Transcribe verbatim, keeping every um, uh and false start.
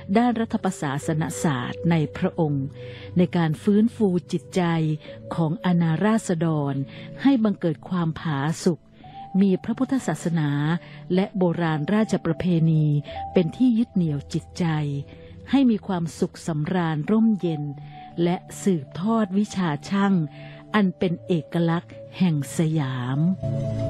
ด้านรัฐประศาสนศาสตร์ในพระองค์ในการฟื้นฟูจิตใจของอาณาราษฎรให้บังเกิดความผาสุกมีพระพุทธศาสนาและโบราณราชประเพณีเป็นที่ยึดเหนี่ยวจิตใจให้มีความสุขสำราญร่มเย็นและสืบทอดวิชาช่างอันเป็นเอกลักษณ์แห่งสยาม